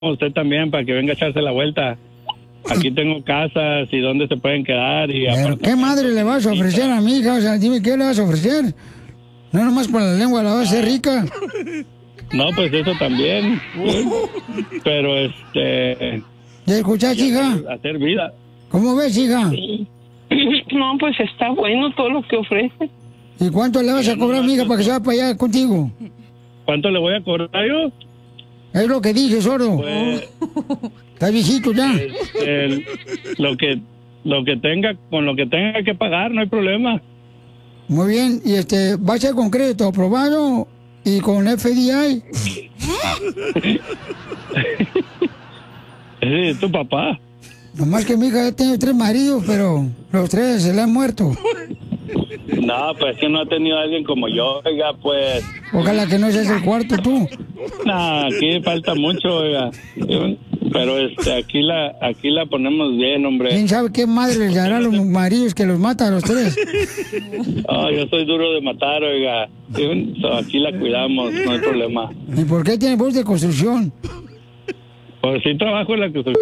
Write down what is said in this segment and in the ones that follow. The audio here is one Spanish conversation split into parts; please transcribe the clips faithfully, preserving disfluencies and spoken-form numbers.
usted también para que venga a echarse la vuelta. Aquí tengo casas y dónde se pueden quedar. Y Pero, ¿qué madre le vas a ofrecer a mi hija? O sea, dime, ¿qué le vas a ofrecer? No nomás con la lengua la vas a hacer rica. No, pues eso también. Pero este... ¿Ya escuchaste, hija? Hacer vida. ¿Cómo ves, hija? Sí. No, pues está bueno todo lo que ofrece. ¿Y cuánto le vas a cobrar, mi hija, para que se vaya para allá contigo? ¿Cuánto le voy a cobrar yo? Es lo que dije, Soro. Pues, Está viejito ya. el- lo que lo que tenga, con lo que tenga que pagar, no hay problema. Muy bien. Y este, va a ser con crédito aprobado y con F D I. Ese es tu papá. Nomás que mi hija ya tiene tres maridos, pero los tres se le han muerto. No, pues que no ha tenido a alguien como yo, oiga, pues. Ojalá que no seas el cuarto tú. No, aquí falta mucho, oiga. Pero este, aquí la, aquí la ponemos bien, hombre. ¿Quién sabe qué madre les dará a los maridos que los mata a los tres? Oh, yo soy duro de matar, oiga. So, aquí la cuidamos, no hay problema. ¿Y por qué tiene voz de construcción? Pues sí trabajo en la construcción.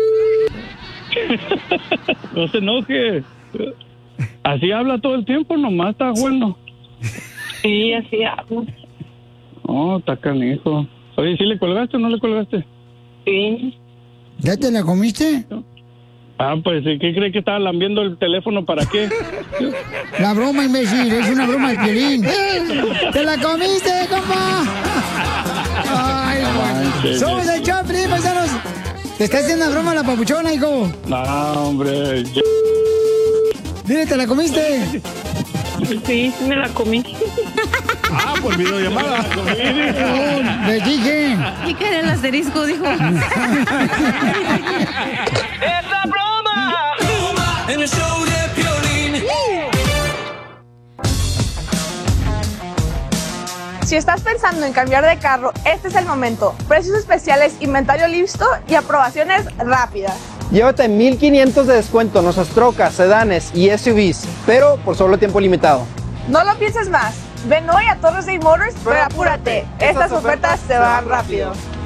No se enoje. Así habla todo el tiempo, nomás está bueno. Sí, así hablo. Oh, está canijo. Oye, ¿sí le colgaste o no le colgaste? Sí. ¿Ya te la comiste? Ah, pues, ¿qué cree que estaba lambiendo el teléfono? ¿Para qué? La broma, imbécil, es una broma de Piolín. ¡Te la comiste, compa! ¡Ay, güey! ¡Somos el Chaplin, paisanos! ¿Te está haciendo una broma la papuchona, hijo? No, hombre. Yo... Dile, ¿te la comiste? Sí, me la comí. Ah, por videollamada. Oh, les dije. ¿Y qué era el asterisco? Dijo. ¡Es la broma! En el show de Piolín. Si estás pensando en cambiar de carro, este es el momento. Precios especiales, inventario listo y aprobaciones rápidas. Llévate mil quinientos de descuento en nuestras trocas, sedanes y S U Vs, pero por solo tiempo limitado. No lo pienses más. Ven hoy a Torres Day Motors, pero apúrate. Estas ofertas se van rápido.